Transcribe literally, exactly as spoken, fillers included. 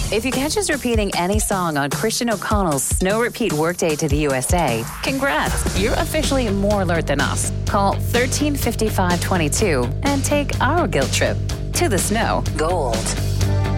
If you catch us repeating any song on Christian O'Connell's Snow Repeat Workday to the U S A, congrats, you're officially more alert than us. Call thirteen fifty-five twenty-two and take our guilt trip to the snow. Gold.